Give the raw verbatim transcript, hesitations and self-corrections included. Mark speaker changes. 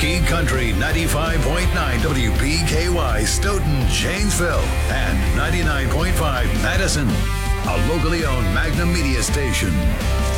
Speaker 1: Tea Country ninety-five point nine W P K Y Stoughton, Janesville, and ninety-nine point five Madison, a locally owned Magnum Media station.